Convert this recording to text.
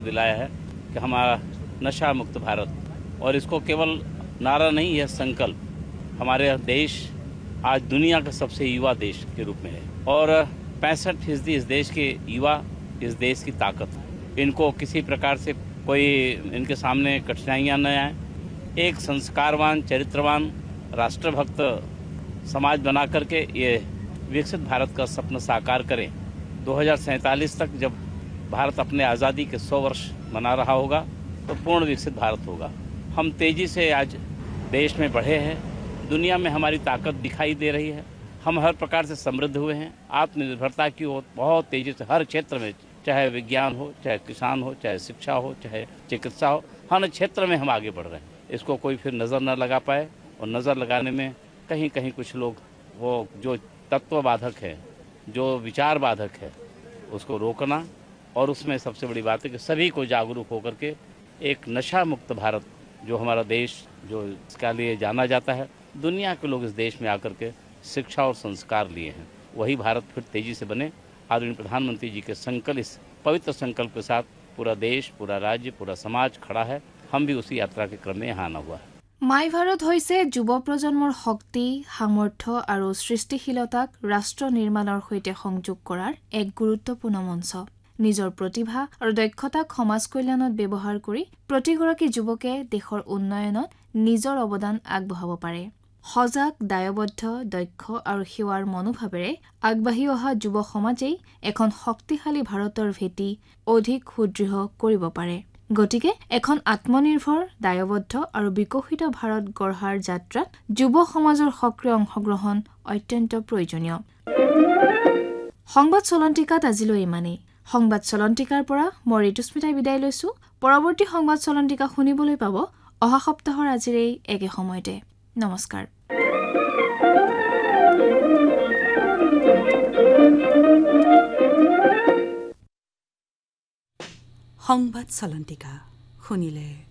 दिलाया है कि हमारा नशा मुक्त भारत, और इसको केवल नारा नहीं, यह संकल्प। हमारे देश आज दुनिया का सबसे युवा देश के रूप में है और 65% इस देश के युवा इस देश की ताकत। इनको किसी प्रकार से कोई इनके सामने कठिनाइयां न आए। एक संस्कारवान, चरित्रवान, राष्ट्रभक्त समाज बना करके ये विकसित भारत का सपना साकार करें। 2047 तक जब भारत अपने आज़ादी के 100 वर्ष मना रहा होगा तो पूर्ण विकसित भारत होगा। हम तेजी से आज देश में बढ़े हैं, दुनिया में हमारी ताकत दिखाई दे रही है। हम हर प्रकार से समृद्ध हुए हैं। आत्मनिर्भरता की ओर बहुत तेजी से हर क्षेत्र में, चाहे विज्ञान हो, चाहे किसान हो, चाहे शिक्षा हो, चाहे चिकित्सा हो, हर क्षेत्र में हम आगे बढ़ रहे हैं। इसको कोई फिर नज़र न लगा पाए, और नज़र लगाने में कहीं कहीं कुछ लोग वो जो तत्व बाधक है, जो विचार बाधक है, उसको रोकना। और उसमें सबसे बड़ी बात है कि सभी को जागरूक होकर के एक नशा मुक्त भारत, जो हमारा देश जो इसके लिए जाना जाता है, दुनिया के लोग इस देश में आकर के शिक्षा और संस्कार लिए हैं, वही भारत फिर तेजी से बने। आदरणीय प्रधानमंत्री जी के संकल्प, इस पवित्र संकल्प के साथ पूरा देश, पूरा राज्य, पूरा समाज खड़ा है। हम भी उसी यात्रा के क्रम में यहाँ आना हुआ है। মাই ভাৰত হৈছে যুৱ প্ৰজন্মৰ শক্তি, সামৰ্থ্য আৰু সৃষ্টিশীলতাক ৰাষ্ট্ৰ নিৰ্মাণৰ সৈতে সংযোগ কৰাৰ এক গুৰুত্বপূৰ্ণ মঞ্চ। নিজৰ প্ৰতিভা আৰু দক্ষতাক সমাজ কল্যাণত ব্যৱহাৰ কৰি প্ৰতিগৰাকী যুৱকে দেশৰ উন্নয়নত নিজৰ অৱদান আগবঢ়াব পাৰে। সজাগ, দায়বদ্ধ, দক্ষ আৰু সেৱাৰ মনোভাৱেৰে আগবাঢ়ি অহা যুৱ সমাজেই এখন শক্তিশালী ভাৰতৰ ভেটি অধিক সুদৃঢ় কৰিব পাৰে। গতিকে এখন আত্মনিৰ্ভৰ, দায়বদ্ধ আৰু বিকশিত ভাৰত গঢ়াৰ যাত্ৰাত যুৱ সমাজৰ সক্ৰিয় অংশগ্ৰহণ অত্যন্ত প্ৰয়োজনীয়। সংবাদ চলন্তিকাত আজিলৈ ইমানেই। সংবাদ চলন্তিকাৰ পৰা মই ঋতুস্মিতাই বিদায় লৈছো। পৰৱৰ্তী সংবাদ চলন্তিকা শুনিবলৈ পাব অহা সপ্তাহৰ আজিৰ এই একে সময়তে। নমস্কাৰ। সংবাদ চলন্তিকা শুনিলে।